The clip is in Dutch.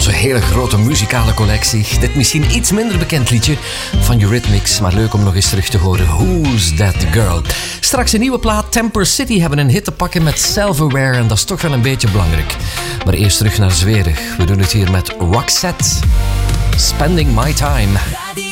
onze hele grote muzikale collectie. Dit misschien iets minder bekend liedje van Eurythmics, maar leuk om nog eens terug te horen. Who's That Girl? Straks een nieuwe plaat. Temper City hebben een hit te pakken met Self-Aware en dat is toch wel een beetje belangrijk. Maar eerst terug naar Zwerig. We doen het hier met Roxette. Spending My Time.